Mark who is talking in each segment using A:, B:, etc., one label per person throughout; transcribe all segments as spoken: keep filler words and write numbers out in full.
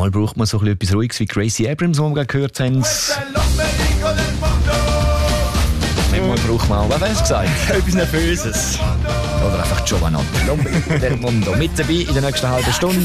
A: Mal braucht man so etwas Ruhiges wie Gracie Abrams, was wir gerade gehört haben. Manchmal braucht man auch, was hast du gesagt?
B: Etwas Nervöses.
A: Oder einfach Giovanotti del Mondo. Mit dabei in der nächsten halben Stunde.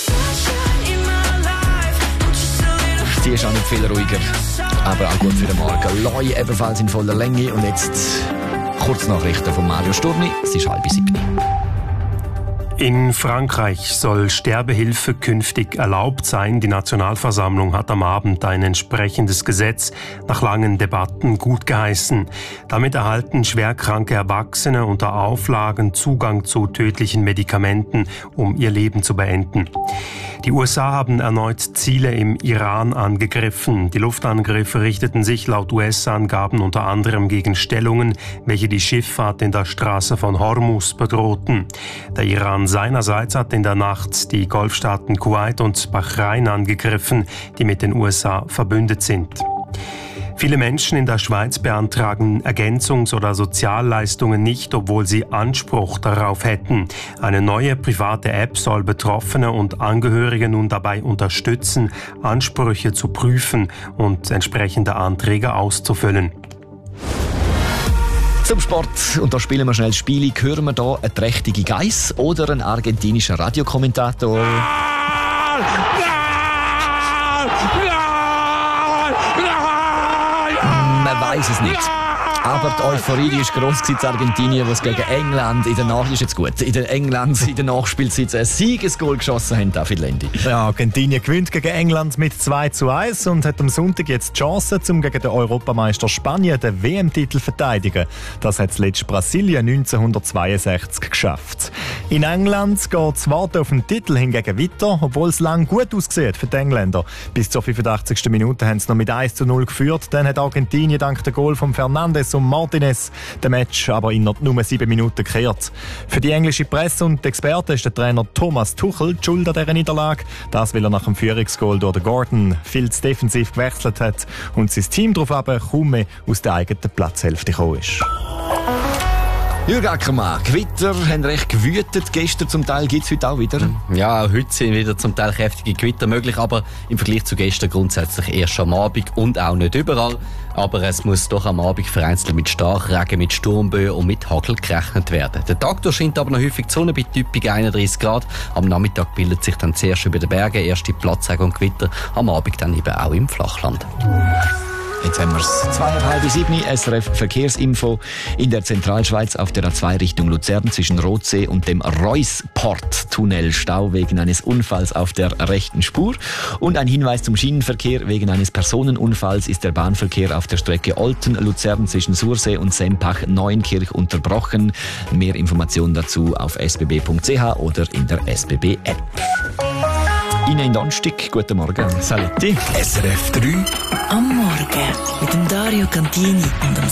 A: Die ist auch nicht viel ruhiger, aber auch gut für den Morgen. Loi ebenfalls in voller Länge. Und jetzt Kurznachrichten von Mario Sturni. Es ist halb sieben.
C: In Frankreich soll Sterbehilfe künftig erlaubt sein. Die Nationalversammlung hat am Abend ein entsprechendes Gesetz nach langen Debatten gutgeheißen. Damit erhalten schwerkranke Erwachsene unter Auflagen Zugang zu tödlichen Medikamenten, um ihr Leben zu beenden. Die U S A haben erneut Ziele im Iran angegriffen. Die Luftangriffe richteten sich laut U S-Angaben unter anderem gegen Stellungen, welche die Schifffahrt in der Straße von Hormuz bedrohten. Der Iran seinerseits hat in der Nacht die Golfstaaten Kuwait und Bahrain angegriffen, die mit den U S A verbündet sind. Viele Menschen in der Schweiz beantragen Ergänzungs- oder Sozialleistungen nicht, obwohl sie Anspruch darauf hätten. Eine neue private App soll Betroffene und Angehörige nun dabei unterstützen, Ansprüche zu prüfen und entsprechende Anträge auszufüllen.
A: Zum Sport, und da spielen wir schnell das Spiel. Hören wir hier eine trächtige Geiss oder einen argentinischen Radiokommentator? Man weiß es nicht. Aber die Euphorie die ist gross in Argentinien, was gegen England in der Nach ist jetzt gut. In der England in der Nachspielzeit ein Siegesgoal geschossen haben, David Lendi.
B: Ja, Argentinien gewinnt gegen England mit zwei zu eins und hat am Sonntag jetzt die Chance, um gegen den Europameister Spanien den W M-Titel zu verteidigen. Das hat zuletzt Brasilien neunzehnhundertzweiundsechzig geschafft. In England geht das Warten auf den Titel hingegen weiter, obwohl es lang gut aussieht für die Engländer. Bis zur fünfundachtzigsten Minute haben sie noch mit eins zu null geführt. Dann hat Argentinien dank dem Goal von Fernandes und Martinez den Match aber in nur sieben Minuten gekehrt. Für die englische Presse und die Experten ist der Trainer Thomas Tuchel die Schuld an dieser Niederlage. Das, weil er nach dem Führungsgoal durch den Gordon viel zu defensiv gewechselt hat und sein Team darauf aber kaum mehr aus der eigenen Platzhälfte gekommen ist.
A: Jürg Ackermann, Gewitter haben recht gewütet. Gestern zum Teil gibt es heute auch wieder.
D: Ja, heute sind wieder zum Teil kräftige Gewitter möglich, aber im Vergleich zu gestern grundsätzlich erst am Abend und auch nicht überall. Aber es muss doch am Abend vereinzelt mit Starkregen, mit Sturmböen und mit Hagel gerechnet werden. Der Tag scheint aber noch häufig die Sonne bei typisch einunddreißig Grad. Am Nachmittag bildet sich dann zuerst über den Bergen erste Platzregen und Gewitter, am Abend dann eben auch im Flachland.
A: Jetzt haben wir es. Zweieinhalb sieben, S R F Verkehrsinfo. In der Zentralschweiz auf der A zwei Richtung Luzern zwischen Rotsee und dem Reusport-Tunnel Stau wegen eines Unfalls auf der rechten Spur. Und ein Hinweis zum Schienenverkehr. Wegen eines Personenunfalls ist der Bahnverkehr auf der Strecke Olten-Luzern zwischen Sursee und Sempach-Neuenkirch unterbrochen. Mehr Informationen dazu auf s b b punkt c h oder in der S B B-App. Ihnen in Donnerstag, guten Morgen.
B: Saletti.
E: S R F drei am Morgen mit dem Dario Cantini und dem